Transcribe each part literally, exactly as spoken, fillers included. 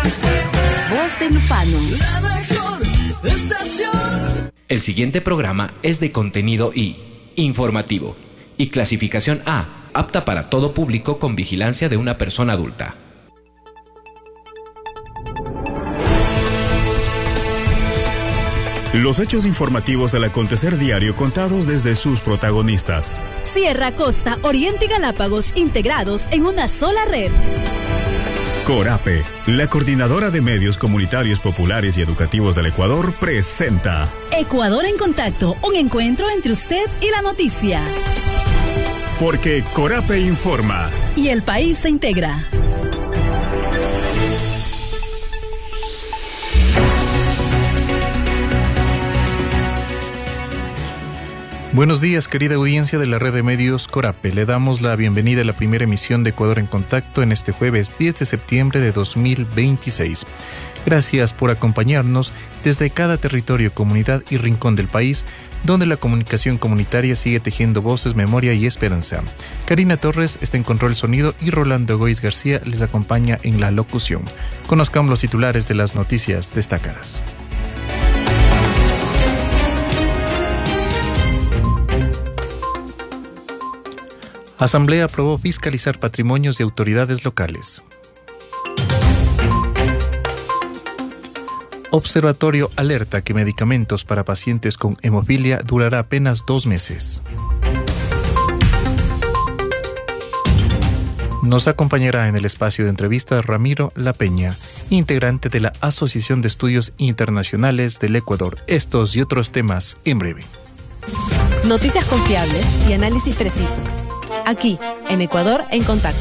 Voz de Lupano. La mejor estación. El siguiente programa es de contenido I, informativo, y clasificación A, apta para todo público con vigilancia de una persona adulta. Los hechos informativos del acontecer diario contados desde sus protagonistas. Sierra, Costa, Oriente y Galápagos integrados en una sola red. Corape, la coordinadora de medios comunitarios populares y educativos del Ecuador, presenta Ecuador en Contacto, un encuentro entre usted y la noticia. Porque Corape informa. Y el país se integra. Buenos días, querida audiencia de la red de medios Corape. Le damos la bienvenida a la primera emisión de Ecuador en Contacto en este jueves diez de septiembre de dos mil veintiséis. Gracias por acompañarnos desde cada territorio, comunidad y rincón del país, donde la comunicación comunitaria sigue tejiendo voces, memoria y esperanza. Karina Torres está en control sonido y Rolando Goiz García les acompaña en la locución. Conozcamos los titulares de las noticias destacadas. Asamblea aprobó fiscalizar patrimonios de autoridades locales. Observatorio alerta que medicamentos para pacientes con hemofilia durará apenas dos meses. Nos acompañará en el espacio de entrevista Ramiro La Peña, integrante de la Asociación de Estudios Internacionales del Ecuador. Estos y otros temas en breve. Noticias confiables y análisis preciso. Aquí, en Ecuador en Contacto.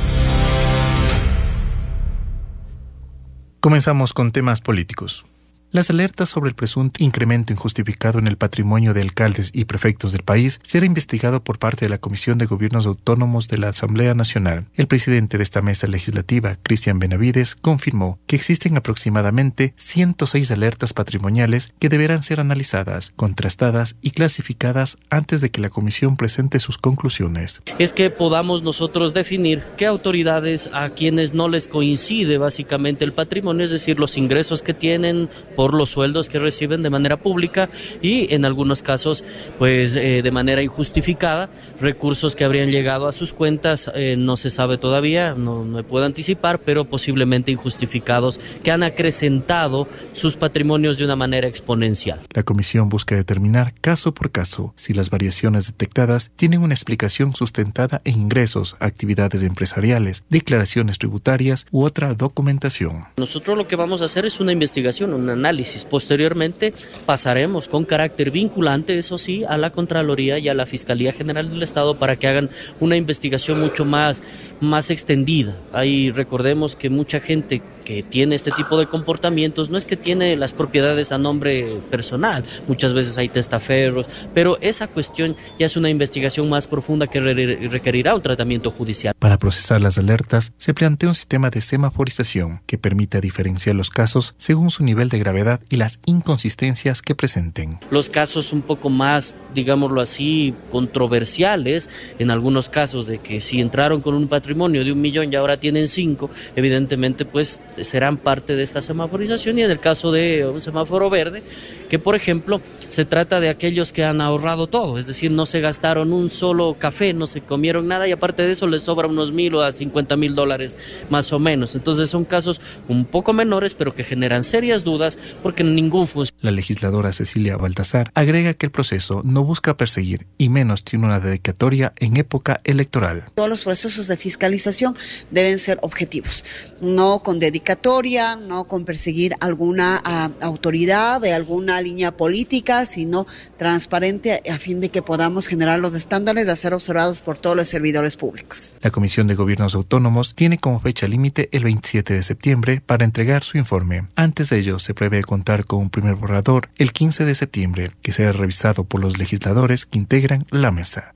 Comenzamos con temas políticos. Las alertas sobre el presunto incremento injustificado en el patrimonio de alcaldes y prefectos del país será investigado por parte de la Comisión de Gobiernos Autónomos de la Asamblea Nacional. El presidente de esta mesa legislativa, Cristian Benavides, confirmó que existen aproximadamente ciento seis alertas patrimoniales que deberán ser analizadas, contrastadas y clasificadas antes de que la comisión presente sus conclusiones. Es que podamos nosotros definir qué autoridades a quienes no les coincide básicamente el patrimonio, es decir, los ingresos que tienen por los sueldos que reciben de manera pública y en algunos casos pues eh, de manera injustificada, recursos que habrían llegado a sus cuentas, eh, no se sabe todavía, no, no me puedo anticipar, pero posiblemente injustificados que han acrecentado sus patrimonios de una manera exponencial. La comisión busca determinar caso por caso si las variaciones detectadas tienen una explicación sustentada en ingresos, actividades empresariales, declaraciones tributarias u otra documentación. Nosotros lo que vamos a hacer es una investigación, un análisis. Posteriormente pasaremos con carácter vinculante, eso sí, a la Contraloría y a la Fiscalía General del Estado para que hagan una investigación mucho más, más extendida. Ahí recordemos que mucha gente que tiene este tipo de comportamientos no es que tiene las propiedades a nombre personal, muchas veces hay testaferros, pero esa cuestión ya es una investigación más profunda que re- requerirá un tratamiento judicial. Para procesar las alertas, se plantea un sistema de semaforización que permita diferenciar los casos según su nivel de gravedad y las inconsistencias que presenten. Los casos un poco más, digámoslo así, controversiales, en algunos casos de que si entraron con un patrimonio de un millón y ahora tienen cinco, evidentemente pues serán parte de esta semaforización, y en el caso de un semáforo verde, que por ejemplo se trata de aquellos que han ahorrado todo, es decir, no se gastaron un solo café, no se comieron nada y aparte de eso les sobra unos mil o a cincuenta mil dólares más o menos. Entonces son casos un poco menores pero que generan serias dudas porque ningún funcionario. La legisladora Cecilia Baltasar agrega que el proceso no busca perseguir y menos tiene una dedicatoria en época electoral. Todos los procesos de fiscalización deben ser objetivos, no con dedicatoria, no con perseguir alguna uh, autoridad de alguna línea política, sino transparente a fin de que podamos generar los estándares de ser observados por todos los servidores públicos. La Comisión de Gobiernos Autónomos tiene como fecha límite el veintisiete de septiembre para entregar su informe. Antes de ello, se prevé contar con un primer borrador el quince de septiembre, que será revisado por los legisladores que integran la mesa.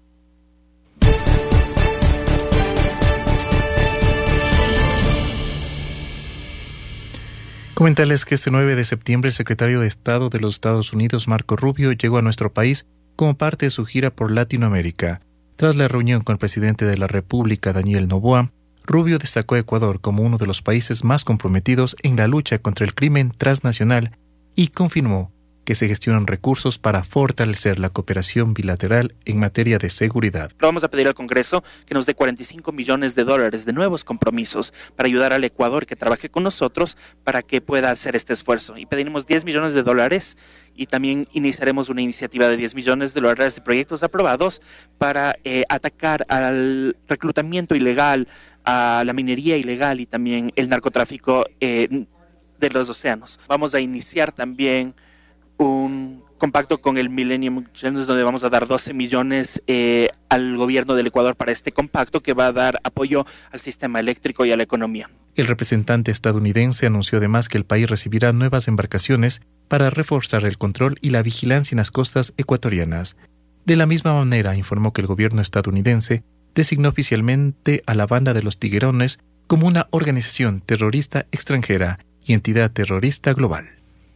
Comentarles que este nueve de septiembre el secretario de Estado de los Estados Unidos, Marco Rubio, llegó a nuestro país como parte de su gira por Latinoamérica. Tras la reunión con el presidente de la República, Daniel Noboa, Rubio destacó a Ecuador como uno de los países más comprometidos en la lucha contra el crimen transnacional y confirmó que se gestionan recursos para fortalecer la cooperación bilateral en materia de seguridad. Vamos a pedir al Congreso que nos dé cuarenta y cinco millones de dólares de nuevos compromisos para ayudar al Ecuador que trabaje con nosotros para que pueda hacer este esfuerzo. Y pediremos diez millones de dólares y también iniciaremos una iniciativa de diez millones de dólares de proyectos aprobados para eh, atacar al reclutamiento ilegal, a la minería ilegal y también el narcotráfico eh, de los océanos. Vamos a iniciar también un compacto con el Millennium Challenge donde vamos a dar doce millones eh, al gobierno del Ecuador para este compacto que va a dar apoyo al sistema eléctrico y a la economía. El representante estadounidense anunció además que el país recibirá nuevas embarcaciones para reforzar el control y la vigilancia en las costas ecuatorianas. De la misma manera, informó que el gobierno estadounidense designó oficialmente a la Banda de los Tiguerones como una organización terrorista extranjera y entidad terrorista global.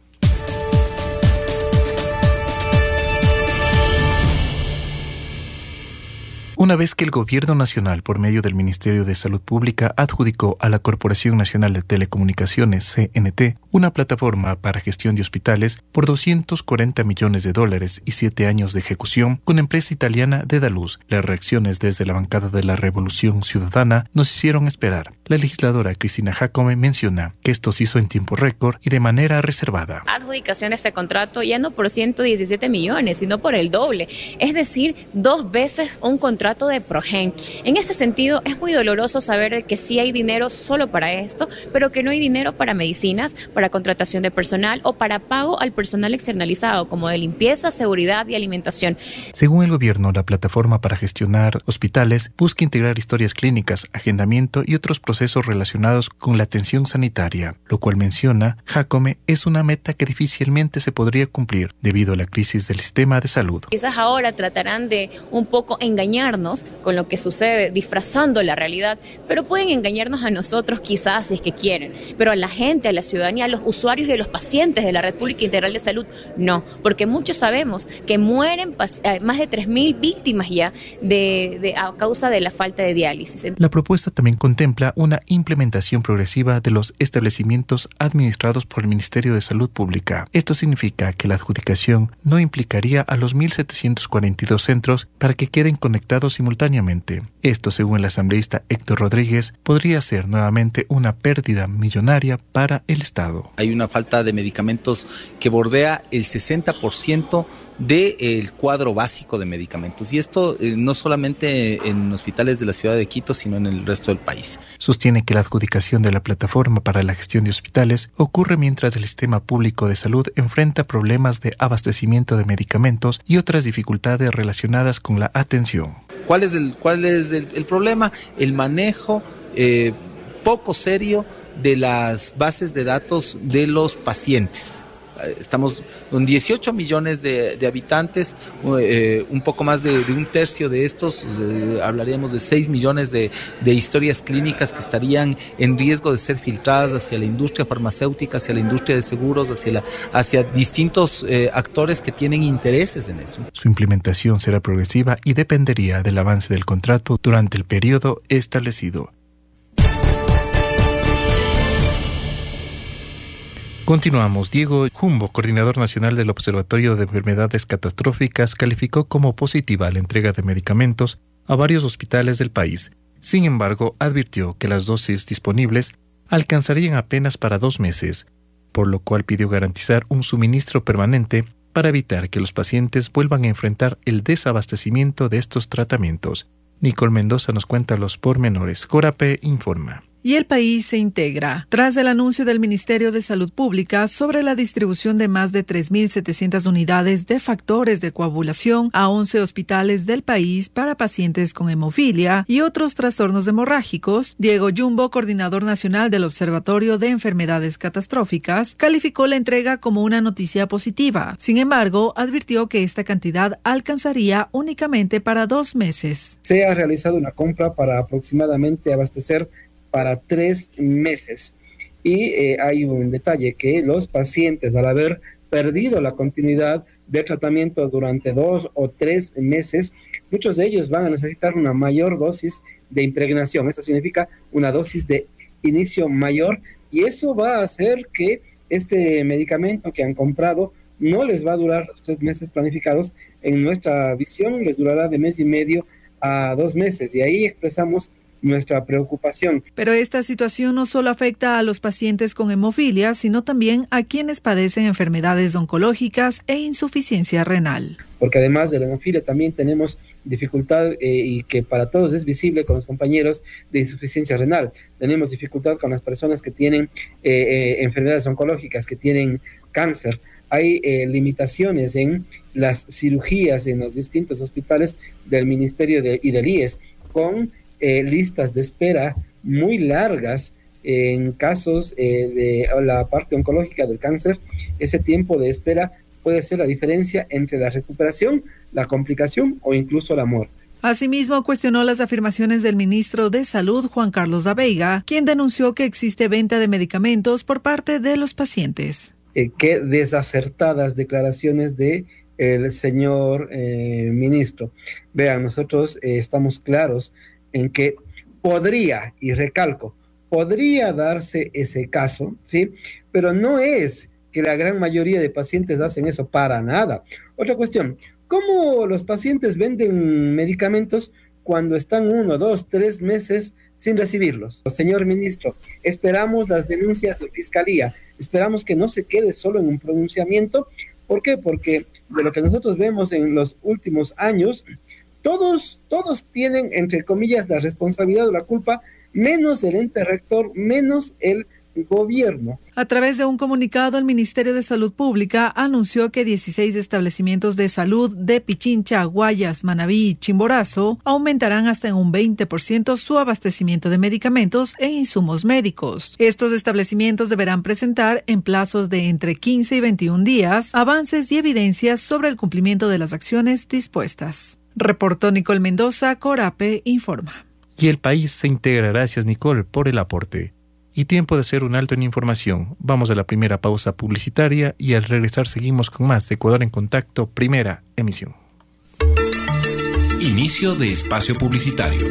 Una vez que el Gobierno Nacional, por medio del Ministerio de Salud Pública, adjudicó a la Corporación Nacional de Telecomunicaciones, C N T, una plataforma para gestión de hospitales por doscientos cuarenta millones de dólares y siete años de ejecución con empresa italiana Dedalus, las reacciones desde la bancada de la Revolución Ciudadana nos hicieron esperar. La legisladora Cristina Jacome menciona que esto se hizo en tiempo récord y de manera reservada. Adjudicación de este contrato ya no por ciento diecisiete millones, sino por el doble, es decir, dos veces un contrato de Progen. En ese sentido, es muy doloroso saber que sí hay dinero solo para esto, pero que no hay dinero para medicinas, para contratación de personal o para pago al personal externalizado, como de limpieza, seguridad y alimentación. Según el gobierno, la plataforma para gestionar hospitales busca integrar historias clínicas, agendamiento y otros procesos relacionados con la atención sanitaria, lo cual menciona Jacome es una meta que difícilmente se podría cumplir debido a la crisis del sistema de salud. Quizás ahora tratarán de un poco engañarnos con lo que sucede, disfrazando la realidad, pero pueden engañarnos a nosotros quizás si es que quieren, pero a la gente, a la ciudadanía, a los usuarios y a los pacientes de la Red Pública Integral de Salud, no, porque muchos sabemos que mueren más de tres mil víctimas ya de, de, a causa de la falta de diálisis. La propuesta también contempla una implementación progresiva de los establecimientos administrados por el Ministerio de Salud Pública. Esto significa que la adjudicación no implicaría a los mil setecientos cuarenta y dos centros para que queden conectados simultáneamente. Esto, según el asambleísta Héctor Rodríguez, podría ser nuevamente una pérdida millonaria para el Estado. Hay una falta de medicamentos que bordea el sesenta por ciento del cuadro básico de medicamentos. Y esto eh, no solamente en hospitales de la ciudad de Quito, sino en el resto del país. Sostiene que la adjudicación de la plataforma para la gestión de hospitales ocurre mientras el sistema público de salud enfrenta problemas de abastecimiento de medicamentos y otras dificultades relacionadas con la atención. ¿Cuál es el, cuál es el, el problema? El manejo eh, poco serio de las bases de datos de los pacientes. Estamos con dieciocho millones de, de habitantes, eh, un poco más de, de un tercio de estos, eh, hablaríamos de seis millones de, de historias clínicas que estarían en riesgo de ser filtradas hacia la industria farmacéutica, hacia la industria de seguros, hacia, la, hacia distintos eh, actores que tienen intereses en eso. Su implementación será progresiva y dependería del avance del contrato durante el periodo establecido. Continuamos. Diego Jumbo, coordinador nacional del Observatorio de Enfermedades Catastróficas, calificó como positiva la entrega de medicamentos a varios hospitales del país. Sin embargo, advirtió que las dosis disponibles alcanzarían apenas para dos meses, por lo cual pidió garantizar un suministro permanente para evitar que los pacientes vuelvan a enfrentar el desabastecimiento de estos tratamientos. Nicole Mendoza nos cuenta los pormenores. Corape informa. Y el país se integra tras el anuncio del Ministerio de Salud Pública sobre la distribución de más de tres mil setecientas unidades de factores de coagulación a once hospitales del país para pacientes con hemofilia y otros trastornos hemorrágicos. Diego Jumbo, coordinador nacional del Observatorio de Enfermedades Catastróficas, calificó la entrega como una noticia positiva. Sin embargo, advirtió que esta cantidad alcanzaría únicamente para dos meses. Se ha realizado una compra para aproximadamente abastecer para tres meses. Y eh, hay un detalle que los pacientes, al haber perdido la continuidad de tratamiento durante dos o tres meses, muchos de ellos van a necesitar una mayor dosis de impregnación. Eso significa una dosis de inicio mayor, y eso va a hacer que este medicamento que han comprado no les va a durar los tres meses planificados. En nuestra visión les durará de mes y medio a dos meses, y ahí expresamos nuestra preocupación. Pero esta situación no solo afecta a los pacientes con hemofilia, sino también a quienes padecen enfermedades oncológicas e insuficiencia renal. Porque además de la hemofilia también tenemos dificultad, eh, y que para todos es visible con los compañeros, de insuficiencia renal. Tenemos dificultad con las personas que tienen eh, eh, enfermedades oncológicas, que tienen cáncer. Hay eh, limitaciones en las cirugías en los distintos hospitales del Ministerio de, y del I E S, con eh, listas de espera muy largas. En casos eh, de la parte oncológica del cáncer, ese tiempo de espera puede ser la diferencia entre la recuperación, la complicación o incluso la muerte. Asimismo, cuestionó las afirmaciones del ministro de Salud, Juan Carlos Abeiga, quien denunció que existe venta de medicamentos por parte de los pacientes. Eh, qué desacertadas declaraciones de el señor eh, ministro. Vean, nosotros eh, estamos claros en que podría, y recalco, podría darse ese caso, ¿sí? Pero no es que la gran mayoría de pacientes hacen eso, para nada. Otra cuestión, ¿cómo los pacientes venden medicamentos cuando están uno, dos, tres meses sin recibirlos? Señor ministro, esperamos las denuncias de fiscalía, esperamos que no se quede solo en un pronunciamiento. ¿Por qué? Porque de lo que nosotros vemos en los últimos años, todos, todos tienen, entre comillas, la responsabilidad o la culpa, menos el ente rector, menos el gobierno. A través de un comunicado, el Ministerio de Salud Pública anunció que dieciséis establecimientos de salud de Pichincha, Guayas, Manabí y Chimborazo aumentarán hasta en un veinte por ciento su abastecimiento de medicamentos e insumos médicos. Estos establecimientos deberán presentar en plazos de entre quince y veintiún días avances y evidencias sobre el cumplimiento de las acciones dispuestas. Reportó Nicole Mendoza, Corape informa. Y el país se integra. Gracias, Nicole, por el aporte. Y tiempo de hacer un alto en información. Vamos a la primera pausa publicitaria y al regresar seguimos con más de Ecuador en Contacto, primera emisión. Inicio de espacio publicitario.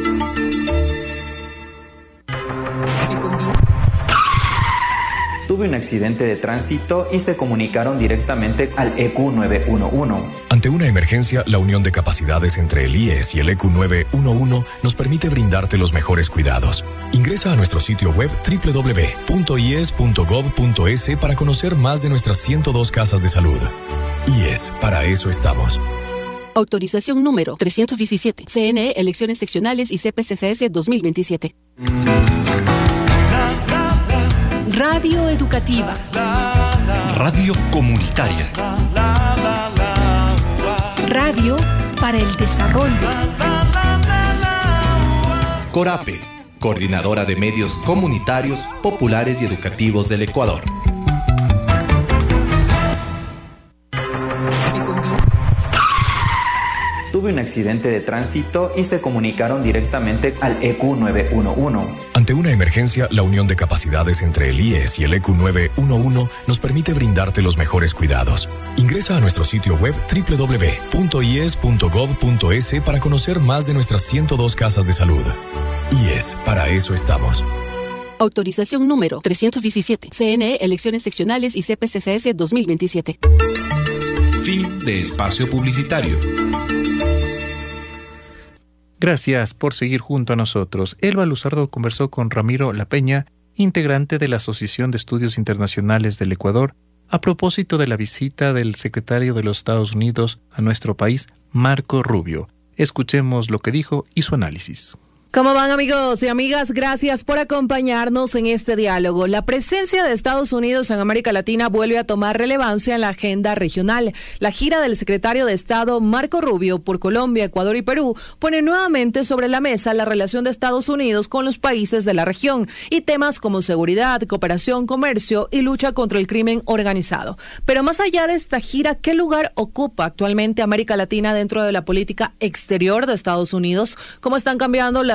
Tuve un accidente de tránsito y se comunicaron directamente al E Q nueve uno uno. Ante una emergencia, la unión de capacidades entre el I E S y el E Q nueve uno uno nos permite brindarte los mejores cuidados. Ingresa a nuestro sitio web doble u doble u doble u punto i e s punto gov punto es para conocer más de nuestras ciento dos casas de salud. I E S, para eso estamos. Autorización número trescientos diecisiete. C N E, Elecciones Seccionales y C P C C S dos mil veintisiete. Radio educativa. Radio comunitaria. Radio para el desarrollo. Corape, Coordinadora de Medios Comunitarios, Populares y Educativos del Ecuador. Tuve un accidente de tránsito y se comunicaron directamente al E Q nueve uno uno. Ante una emergencia, la unión de capacidades entre el I E S y el E Q nueve uno uno nos permite brindarte los mejores cuidados. Ingresa a nuestro sitio web doble u doble u doble u punto i e s punto gov punto es para conocer más de nuestras ciento dos casas de salud. I E S, para eso estamos. Autorización número trescientos diecisiete. C N E, Elecciones Seccionales y C P C C S dos mil veintisiete. Fin de espacio publicitario. Gracias por seguir junto a nosotros. Elba Luzardo conversó con Ramiro La Peña, integrante de la Asociación de Estudios Internacionales del Ecuador, a propósito de la visita del secretario de los Estados Unidos a nuestro país, Marco Rubio. Escuchemos lo que dijo y su análisis. ¿Cómo van, amigos y amigas? Gracias por acompañarnos en este diálogo. La presencia de Estados Unidos en América Latina vuelve a tomar relevancia en la agenda regional. La gira del secretario de Estado Marco Rubio por Colombia, Ecuador y Perú pone nuevamente sobre la mesa la relación de Estados Unidos con los países de la región y temas como seguridad, cooperación, comercio y lucha contra el crimen organizado. Pero más allá de esta gira, ¿qué lugar ocupa actualmente América Latina dentro de la política exterior de Estados Unidos? ¿Cómo están cambiando las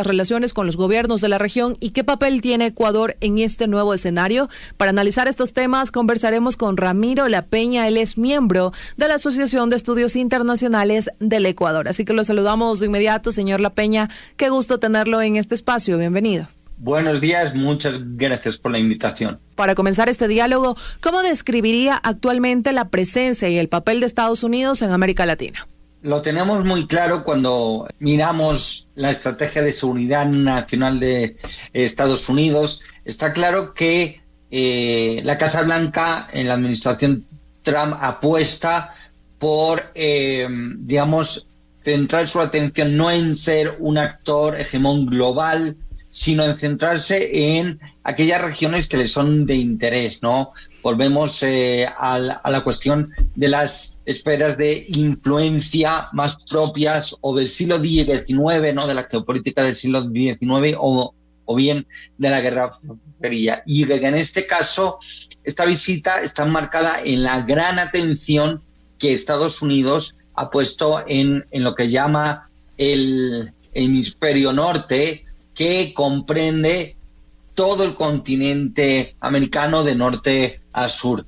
las relaciones con los gobiernos de la región y qué papel tiene Ecuador en este nuevo escenario. Para analizar estos temas conversaremos con Ramiro La Peña. Él es miembro de la Asociación de Estudios Internacionales del Ecuador. Así que lo saludamos de inmediato, señor La Peña. Qué gusto tenerlo en este espacio. Bienvenido. Buenos días, muchas gracias por la invitación. Para comenzar este diálogo, ¿cómo describiría actualmente la presencia y el papel de Estados Unidos en América Latina? Lo tenemos muy claro cuando miramos la estrategia de seguridad nacional de Estados Unidos. Está claro que eh, la Casa Blanca en la administración Trump apuesta por, eh, digamos, centrar su atención no en ser un actor hegemón global, sino en centrarse en aquellas regiones que le son de interés, ¿no? Volvemos eh, a, la, a la cuestión de las esferas de influencia más propias o del siglo diecinueve, ¿no? De la geopolítica del siglo diecinueve o, o bien de la Guerra Fría. Y en este caso, esta visita está marcada en la gran atención que Estados Unidos ha puesto en, en lo que llama el hemisferio norte, que comprende todo el continente americano de norte a sur.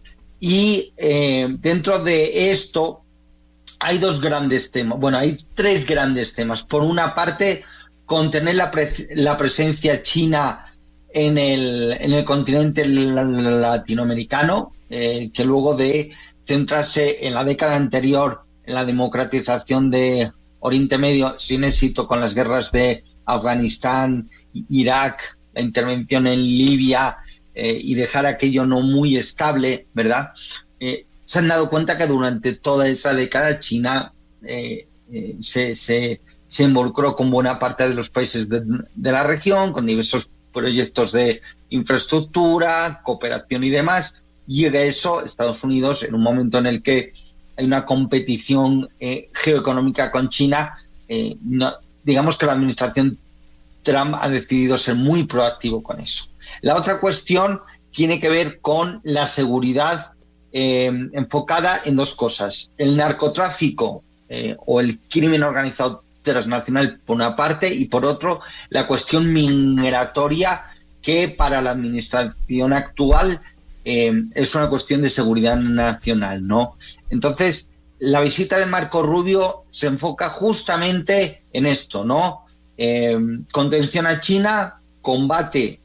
Y eh, dentro de esto hay dos grandes temas, bueno, hay tres grandes temas. Por una parte, contener la, pre- la presencia china en el, en el continente latinoamericano, eh, que luego de centrarse en la década anterior en la democratización de Oriente Medio, sin éxito con las guerras de Afganistán, Irak, la intervención en Libia eh, y dejar aquello no muy estable, ¿verdad? Eh, se han dado cuenta que durante toda esa década China eh, eh, se, se, se involucró con buena parte de los países de, de la región, con diversos proyectos de infraestructura, cooperación y demás. Llega eso, Estados Unidos, en un momento en el que hay una competición eh, geoeconómica con China, eh, no, digamos que la administración Trump ha decidido ser muy proactivo con eso. La otra cuestión tiene que ver con la seguridad eh, enfocada en dos cosas. El narcotráfico eh, o el crimen organizado transnacional por una parte y por otro la cuestión migratoria, que para la administración actual eh, es una cuestión de seguridad nacional, ¿no? Entonces, la visita de Marco Rubio se enfoca justamente en esto, ¿no? Eh, contención a China, combate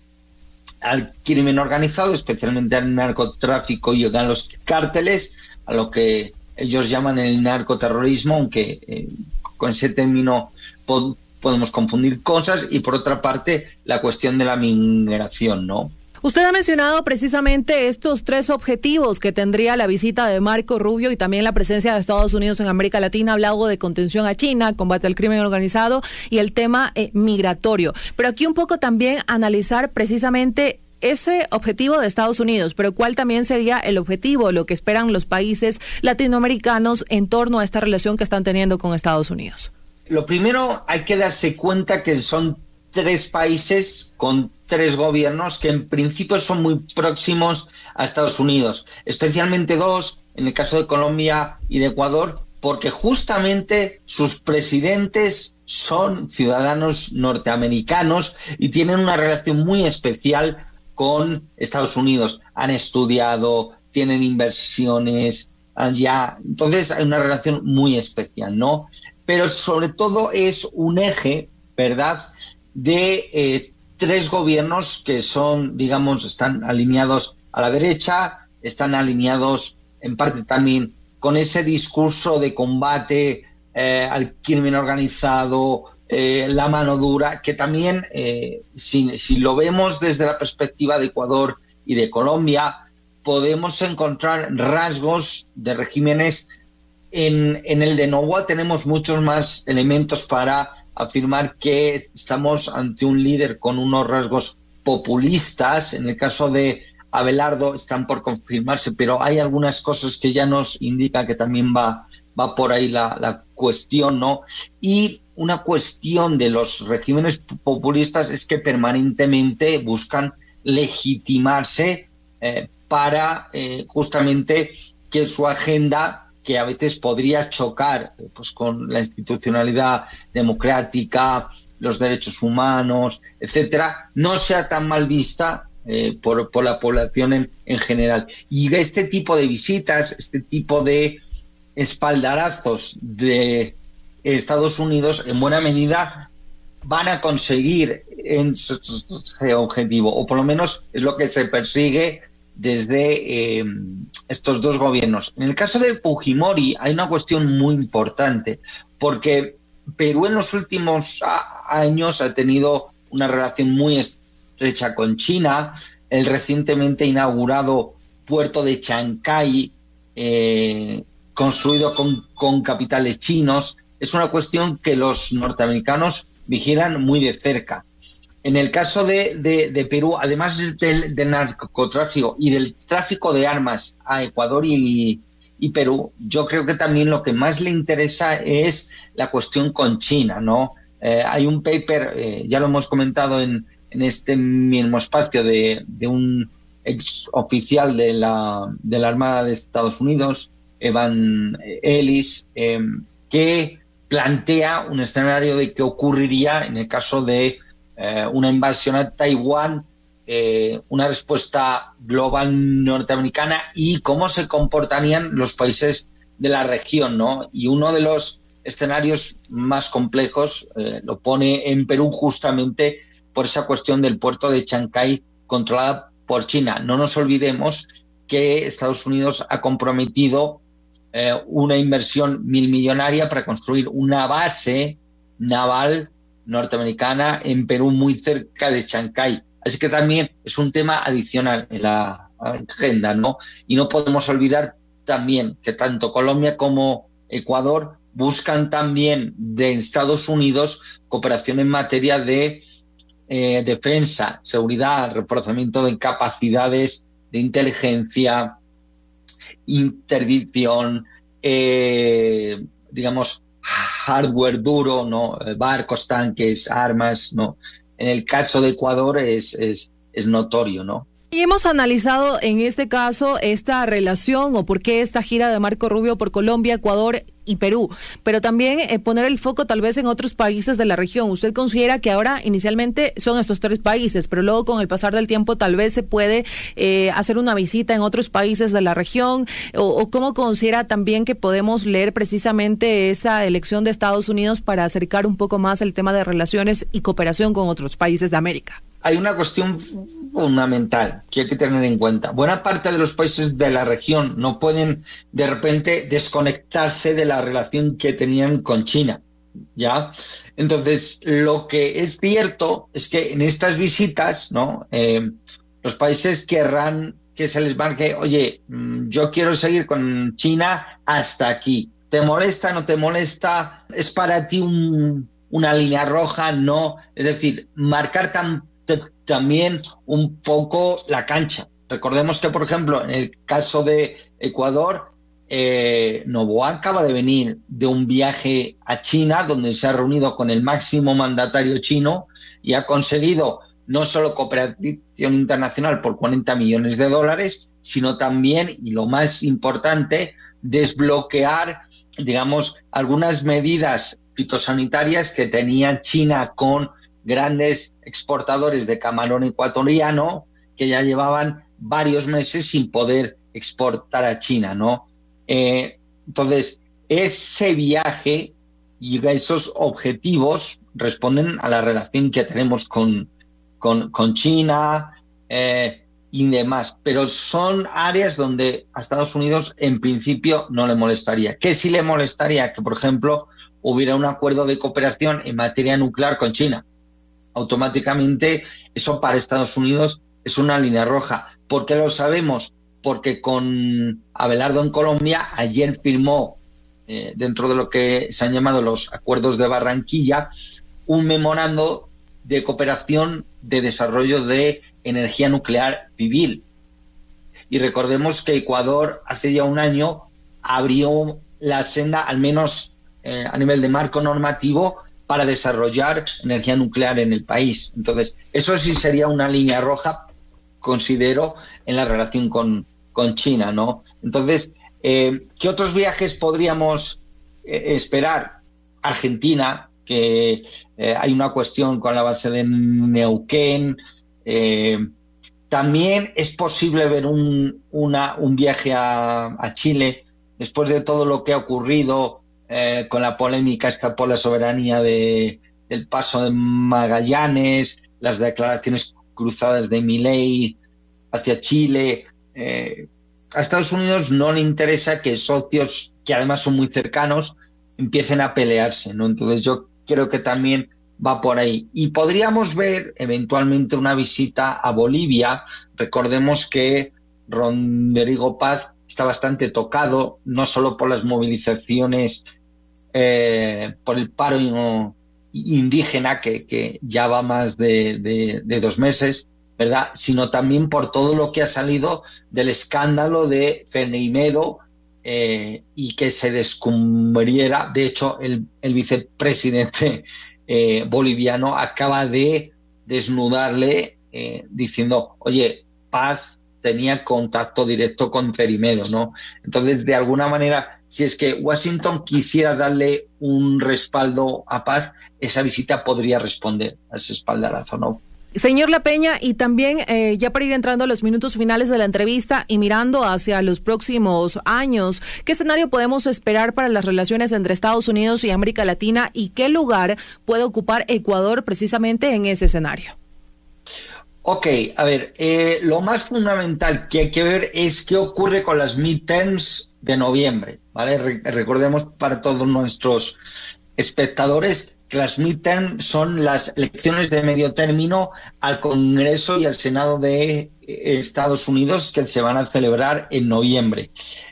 al crimen organizado, especialmente al narcotráfico y a los cárteles, a lo que ellos llaman el narcoterrorismo, aunque eh, con ese término po- podemos confundir cosas, y por otra parte la cuestión de la migración, ¿no? Usted ha mencionado precisamente estos tres objetivos que tendría la visita de Marco Rubio y también la presencia de Estados Unidos en América Latina. Ha hablado de contención a China, combate al crimen organizado y el tema eh, migratorio. Pero aquí un poco también analizar precisamente ese objetivo de Estados Unidos, pero cuál también sería el objetivo, lo que esperan los países latinoamericanos en torno a esta relación que están teniendo con Estados Unidos. Lo primero, hay que darse cuenta que son tres países con tres gobiernos que en principio son muy próximos a Estados Unidos, especialmente dos, en el caso de Colombia y de Ecuador, porque justamente sus presidentes son ciudadanos norteamericanos y tienen una relación muy especial con Estados Unidos. Han estudiado, tienen inversiones allá, entonces hay una relación muy especial, ¿no? Pero sobre todo es un eje, ¿verdad?, de eh, tres gobiernos que son, digamos, están alineados a la derecha, están alineados en parte también con ese discurso de combate eh, al crimen organizado, eh, la mano dura, que también, eh, si, si lo vemos desde la perspectiva de Ecuador y de Colombia, podemos encontrar rasgos de regímenes. En, en el de Noboa tenemos muchos más elementos para afirmar que estamos ante un líder con unos rasgos populistas. En el caso de Abelardo están por confirmarse, pero hay algunas cosas que ya nos indican que también va, va por ahí la, la cuestión, ¿no? Y una cuestión de los regímenes populistas es que permanentemente buscan legitimarse eh, para eh, justamente que su agenda, que a veces podría chocar pues con la institucionalidad democrática los derechos humanos, etcétera, no sea tan mal vista eh, por, por la población en, en general. Y este tipo de visitas, este tipo de espaldarazos de Estados Unidos, en buena medida van a conseguir ese objetivo, o por lo menos es lo que se persigue desde eh, estos dos gobiernos. En el caso de Fujimori hay una cuestión muy importante, porque Perú en los últimos a- años ha tenido una relación muy estrecha con China. El recientemente inaugurado puerto de Chancay, eh, construido con, con capitales chinos, es una cuestión que los norteamericanos vigilan muy de cerca. En el caso de, de, de Perú, además del, del narcotráfico y del tráfico de armas a Ecuador y, y Perú, yo creo que también lo que más le interesa es la cuestión con China, ¿no? Eh, hay un paper, eh, ya lo hemos comentado en, en este mismo espacio, de, de un ex oficial de la, de la Armada de Estados Unidos, Evan Ellis, eh, que plantea un escenario de qué ocurriría en el caso de eh, una invasión a Taiwán, eh, una respuesta global norteamericana y cómo se comportarían los países de la región, ¿no? Y uno de los escenarios más complejos eh, lo pone en Perú justamente por esa cuestión del puerto de Chancay controlada por China. No nos olvidemos que Estados Unidos ha comprometido eh, una inversión milmillonaria para construir una base naval norteamericana en Perú muy cerca de Chancay. Así que también es un tema adicional en la agenda, ¿no? Y no podemos olvidar también que tanto Colombia como Ecuador buscan también de Estados Unidos cooperación en materia de eh, defensa, seguridad, reforzamiento de capacidades de inteligencia, interdicción, eh, digamos, hardware duro, ¿no? Barcos, tanques, armas, ¿no? En el caso de Ecuador es, es, es notorio, ¿no? Y hemos analizado en este caso esta relación o por qué esta gira de Marco Rubio por Colombia, Ecuador y Perú, pero también eh, poner el foco tal vez en otros países de la región. ¿Usted considera que ahora inicialmente son estos tres países, pero luego con el pasar del tiempo tal vez se puede eh, hacer una visita en otros países de la región? O, o cómo considera también que podemos leer precisamente esa elección de Estados Unidos para acercar un poco más el tema de relaciones y cooperación con otros países de América? Hay una cuestión fundamental que hay que tener en cuenta. Buena parte de los países de la región no pueden de repente desconectarse de la relación que tenían con China, ¿ya? Entonces, lo que es cierto es que en estas visitas, ¿no? Eh, los países querrán que se les marque, oye, yo quiero seguir con China hasta aquí. ¿Te molesta, no te molesta? ¿Es para ti un, una línea roja? No. Es decir, marcar tan también un poco la cancha. Recordemos que, por ejemplo, en el caso de Ecuador, eh, Noboa acaba de venir de un viaje a China donde se ha reunido con el máximo mandatario chino y ha conseguido no solo cooperación internacional por cuarenta millones de dólares, sino también, y lo más importante, desbloquear, digamos, algunas medidas fitosanitarias que tenía China con grandes exportadores de camarón ecuatoriano que ya llevaban varios meses sin poder exportar a China, ¿no? Eh, entonces, ese viaje y esos objetivos responden a la relación que tenemos con, con, con China eh, y demás, pero son áreas donde a Estados Unidos en principio no le molestaría. ¿Qué sí le molestaría? Que, por ejemplo, hubiera un acuerdo de cooperación en materia nuclear con China. Automáticamente eso para Estados Unidos es una línea roja. ¿Por qué lo sabemos? Porque con Abelardo en Colombia ayer firmó, eh, dentro de lo que se han llamado los acuerdos de Barranquilla, un memorando de cooperación de desarrollo de energía nuclear civil. Y recordemos que Ecuador hace ya un año abrió la senda, al menos eh, a nivel de marco normativo, para desarrollar energía nuclear en el país. Entonces, eso sí sería una línea roja, considero, en la relación con, con China, ¿no? Entonces, eh, ¿qué otros viajes podríamos eh, esperar? Argentina, que eh, hay una cuestión con la base de Neuquén. Eh, también es posible ver un, una, un viaje a, a Chile después de todo lo que ha ocurrido eh, con la polémica esta por la soberanía de, del paso de Magallanes, las declaraciones cruzadas de Milei hacia Chile. Eh, a Estados Unidos no le interesa que socios que además son muy cercanos empiecen a pelearse, ¿no? Entonces yo creo que también va por ahí. Y podríamos ver eventualmente una visita a Bolivia. Recordemos que Rodrigo Paz está bastante tocado, no solo por las movilizaciones, eh, por el paro indígena, que, que ya va más de, de, de dos meses, ¿verdad?, sino también por todo lo que ha salido del escándalo de Ferneimedo, eh, y que se descubriera. De hecho, el, el vicepresidente eh, boliviano acaba de desnudarle eh, diciendo, oye, Paz tenía contacto directo con Ferneimedo, ¿no? Entonces, de alguna manera, si es que Washington quisiera darle un respaldo a Paz, esa visita podría responder a ese espaldarazo, ¿no? Señor La Peña, y también eh, ya para ir entrando a los minutos finales de la entrevista y mirando hacia los próximos años, ¿qué escenario podemos esperar para las relaciones entre Estados Unidos y América Latina y qué lugar puede ocupar Ecuador precisamente en ese escenario? Ok, a ver, eh, lo más fundamental que hay que ver es qué ocurre con las midterms de noviembre, ¿vale? Re- recordemos para todos nuestros espectadores que las midterms son las elecciones de medio término al Congreso y al Senado de Estados Unidos, que se van a celebrar en noviembre.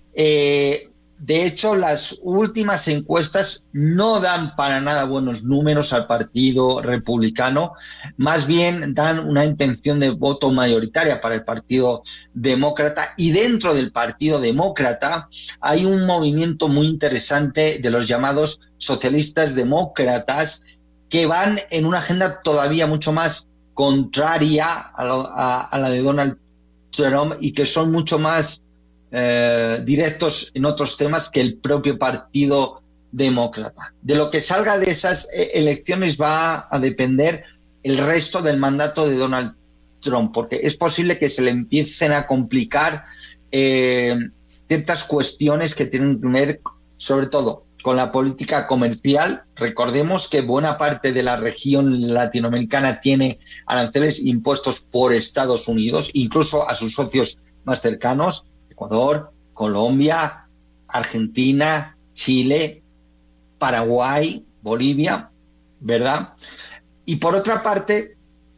Eh, de hecho, las últimas encuestas no dan para nada buenos números al Partido Republicano, más bien dan una intención de voto mayoritaria para el Partido Demócrata, y dentro del Partido Demócrata hay un movimiento muy interesante de los llamados socialistas demócratas que van en una agenda todavía mucho más contraria a, lo, a, a la de Donald Trump y que son mucho más Eh, directos en otros temas que el propio Partido Demócrata. De lo que salga de esas eh, elecciones va a depender el resto del mandato de Donald Trump, porque es posible que se le empiecen a complicar eh, ciertas cuestiones que tienen que ver sobre todo con la política comercial. Recordemos que buena parte de la región latinoamericana tiene aranceles impuestos por Estados Unidos, incluso a sus socios más cercanos, Ecuador, Colombia, Argentina, Chile, Paraguay, Bolivia, ¿verdad? Y por otra parte,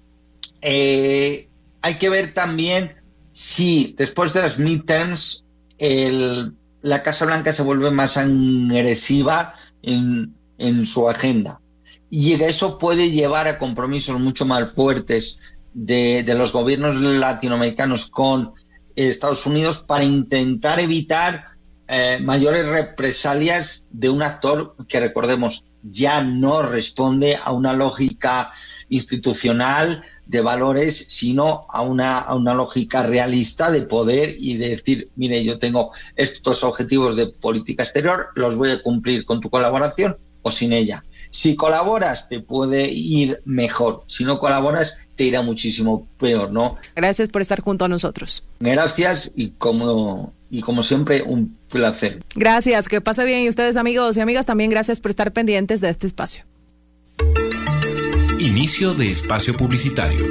eh, hay que ver también si después de las midterms el, la Casa Blanca se vuelve más agresiva en, en su agenda. Y eso puede llevar a compromisos mucho más fuertes de, de los gobiernos latinoamericanos con Estados Unidos para intentar evitar eh, mayores represalias de un actor que, recordemos, ya no responde a una lógica institucional de valores, sino a una, a una lógica realista de poder y de decir, mire, yo tengo estos objetivos de política exterior, los voy a cumplir con tu colaboración o sin ella. Si colaboras, te puede ir mejor. Si no colaboras, te irá muchísimo peor, ¿no? Gracias por estar junto a nosotros. Gracias y como, y como siempre, un placer. Gracias, que pase bien. Y ustedes, amigos y amigas, también gracias por estar pendientes de este espacio. Inicio de espacio publicitario.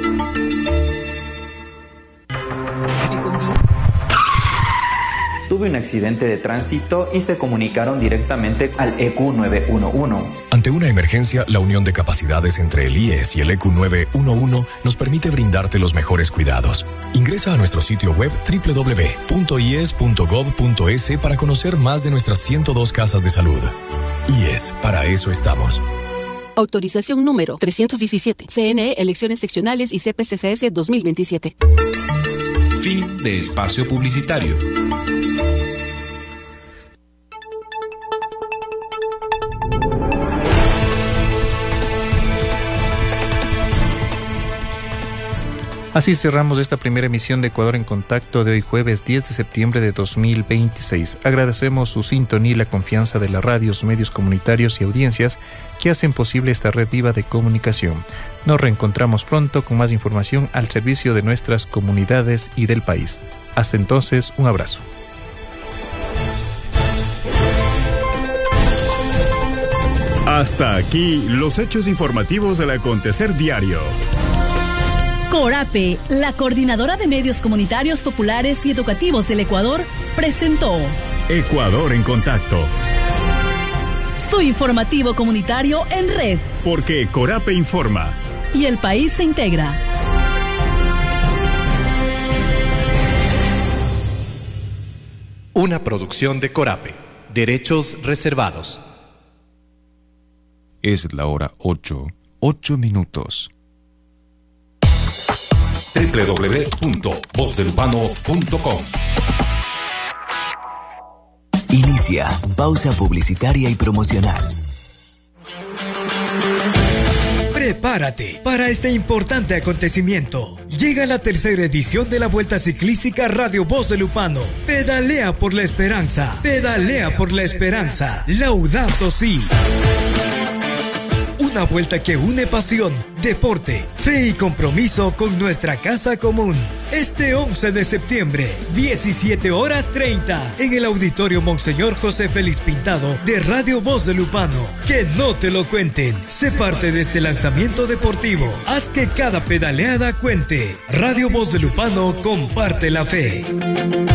Tuve un accidente de tránsito y se comunicaron directamente al E Q nueve uno uno. Ante una emergencia, la unión de capacidades entre el I E S y el E Q nueve uno uno nos permite brindarte los mejores cuidados. Ingresa a nuestro sitio web doble u doble u doble u punto i e s punto gov punto es para conocer más de nuestras ciento dos casas de salud. I E S, para eso estamos. Autorización número trescientos diecisiete. C N E, Elecciones Seccionales y C P C C S dos mil veintisiete. Fin de espacio publicitario. Así cerramos esta primera emisión de Ecuador en Contacto de hoy jueves diez de septiembre de dos mil veintiséis. Agradecemos su sintonía y la confianza de las radios, medios comunitarios y audiencias que hacen posible esta red viva de comunicación. Nos reencontramos pronto con más información al servicio de nuestras comunidades y del país. Hasta entonces, un abrazo. Hasta aquí los hechos informativos del acontecer diario. Corape, la Coordinadora de Medios Comunitarios, Populares y Educativos del Ecuador, presentó Ecuador en Contacto. Su informativo comunitario en red. Porque Corape informa. Y el país se integra. Una producción de Corape. Derechos reservados. Es la hora ocho, ocho minutos. doble u doble u doble u punto voz del lupano punto com. Inicia pausa publicitaria y promocional. Prepárate para este importante acontecimiento. Llega la tercera edición de la Vuelta Ciclística Radio Voz del Lupano. Pedalea por la esperanza. Pedalea por la esperanza. Laudato Si. Una vuelta que une pasión, deporte, fe y compromiso con nuestra casa común. Este once de septiembre, diecisiete horas treinta, en el Auditorio Monseñor José Félix Pintado de Radio Voz de Lupano. Que no te lo cuenten. Sé parte de este lanzamiento deportivo. Haz que cada pedaleada cuente. Radio Voz de Lupano comparte la fe.